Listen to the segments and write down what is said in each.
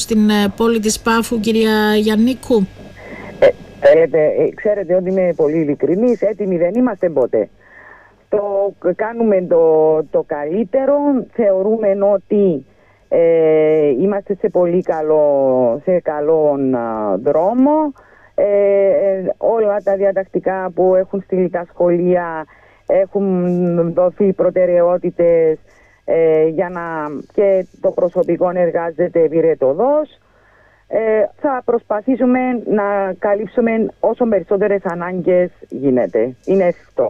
στην πόλη της Πάφου, κυρία Γιαννίκου? Ξέρετε ότι είμαι πολύ ειλικρινής, έτοιμοι δεν είμαστε ποτέ. Κάνουμε το καλύτερο, θεωρούμε ότι είμαστε σε πολύ καλό δρόμο. Όλα τα διατακτικά που έχουν στείλει τα σχολεία έχουν δοθεί προτεραιότητες για να και το προσωπικό εργάζεται πυρετωδώς. Θα προσπαθήσουμε να καλύψουμε όσο περισσότερες ανάγκες γίνεται. Είναι εφικτό.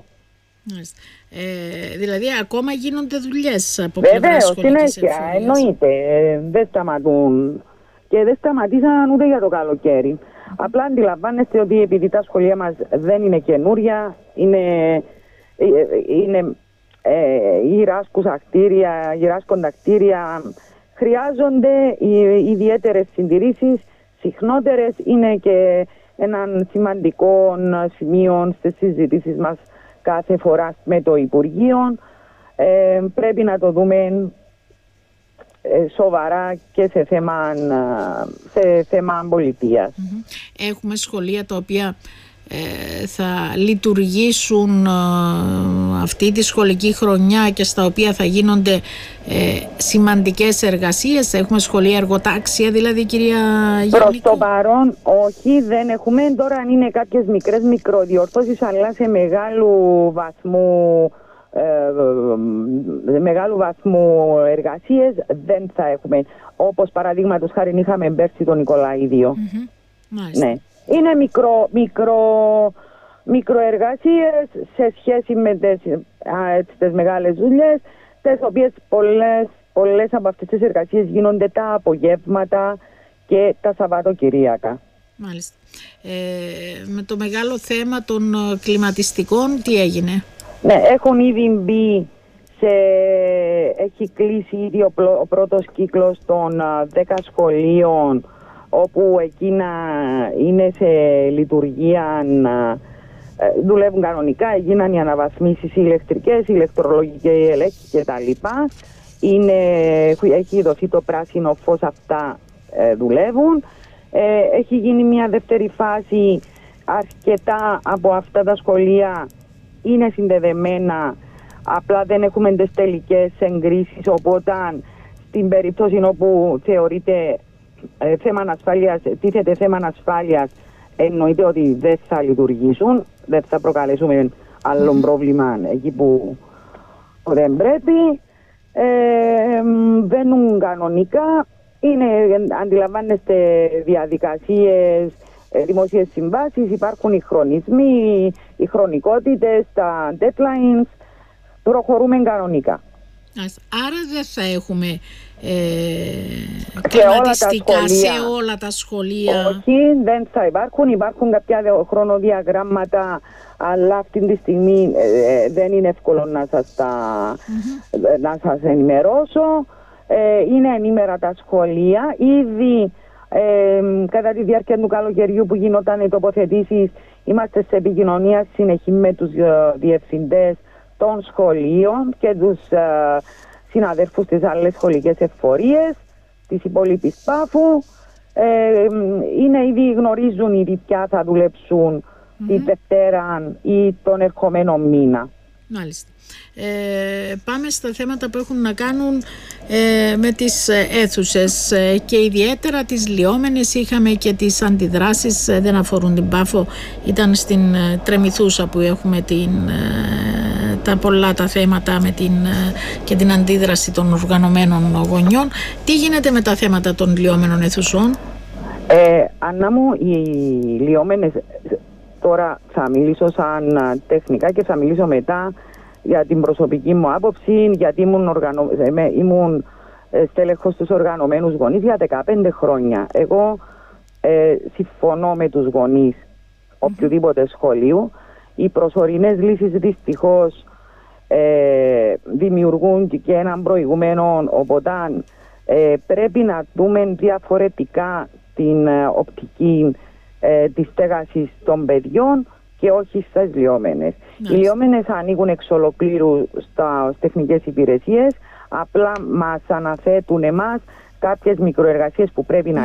Δηλαδή ακόμα γίνονται δουλειές από πλευράς σχολικής συνέχεια, ευθύνης. εννοείται. Δεν σταματούν και δεν σταματήσαν ούτε για το καλοκαίρι. Απλά αντιλαμβάνεστε ότι επειδή τα σχολεία μας δεν είναι καινούρια, είναι γυράσκοντα κτίρια, χρειάζονται ιδιαίτερες συντηρήσεις, συχνότερες. Είναι και έναν σημαντικό σημείο στις συζητήσεις μας κάθε φορά με το Υπουργείο. Πρέπει να το δούμε σοβαρά και σε θέμα πολιτείας. Έχουμε σχολεία τα οποία θα λειτουργήσουν αυτή τη σχολική χρονιά και στα οποία θα γίνονται σημαντικές εργασίες. Έχουμε σχολεία εργοτάξια δηλαδή, κυρία Γιαννίκου? Προς το παρόν όχι, δεν έχουμε. Τώρα αν είναι κάποιες μικρές μικροδιορθώσεις, αλλά σε μεγάλου βαθμού εργασίες δεν θα έχουμε. Όπως παραδείγματος χάρη είχαμε πέρσι τον Νικολαίδιο. Μάλιστα. Ναι. Είναι μικροεργασίες σε σχέση με τις μεγάλες δουλειές, τις οποίες πολλές από αυτές τις εργασίες γίνονται τα απογεύματα και τα Σαββατοκυριακά. Μάλιστα. Με το μεγάλο θέμα των κλιματιστικών τι έγινε? Ναι, έχουν ήδη μπει έχει κλείσει ήδη ο πρώτος κύκλος των 10 σχολείων, όπου εκείνα είναι σε λειτουργία, δουλεύουν κανονικά, έγιναν οι αναβαθμίσεις ηλεκτρικές, ηλεκτρολογικές ελέγχοι κτλ. Έχει δοθεί το πράσινο φως, αυτά δουλεύουν. Έχει γίνει μια δεύτερη φάση, αρκετά από αυτά τα σχολεία είναι συνδεδεμένα, απλά δεν έχουμε τις τελικές εγκρίσεις, οπότε στην περίπτωση όπου θεωρείται τίθεται θέμα ασφάλειας, εννοείται ότι δεν θα λειτουργήσουν, δεν θα προκαλέσουμε άλλο πρόβλημα εκεί που δεν πρέπει. Βαίνουν κανονικά, αντιλαμβάνεστε, διαδικασίες, δημοσίες συμβάσεις, υπάρχουν οι χρονισμοί, οι χρονικότητες, τα deadlines, προχωρούμε κανονικά. Άρα δεν θα έχουμε κλιματιστικά σε όλα τα σχολεία? Όχι, δεν θα υπάρχουν κάποια χρονοδιαγράμματα, αλλά αυτή τη στιγμή δεν είναι εύκολο να σας ενημερώσω. Είναι ενήμερα τα σχολεία. Ήδη κατά τη διάρκεια του καλοκαιριού που γινόταν οι τοποθετήσεις, είμαστε σε επικοινωνία συνεχή με τους διευθυντές των σχολείων και τους συναδέλφους της άλλες σχολικές εφορίες της υπόλοιπης Πάφου. Ήδη γνωρίζουν ήδη ποια θα δουλέψουν τη Δευτέρα ή τον ερχομένο μήνα. Μάλιστα. Πάμε στα θέματα που έχουν να κάνουν με τις αίθουσες και ιδιαίτερα τις λιώμενες. Είχαμε και τις αντιδράσεις, δεν αφορούν την Πάφο, ήταν στην Τρεμηθούσα που έχουμε πολλά τα θέματα και την αντίδραση των οργανωμένων γονιών. Τι γίνεται με τα θέματα των λιώμενων αιθουσών? Ανά μου, οι λιώμενες, τώρα θα μιλήσω σαν τεχνικά και θα μιλήσω μετά για την προσωπική μου άποψη, γιατί ήμουν στέλεχος στους οργανωμένους γονείς για 15 χρόνια. Εγώ συμφωνώ με τους γονείς οποιοδήποτε σχολείου. Οι προσωρινές λύσεις δυστυχώς δημιουργούν και έναν προηγούμενο, οπότε πρέπει να δούμε διαφορετικά την οπτική της στέγασης των παιδιών και όχι στις λιώμενες. Οι λιώμενες ανοίγουν εξ ολοκλήρου στις τεχνικές υπηρεσίες, απλά μας αναθέτουν εμάς κάποιες μικροεργασίες που πρέπει να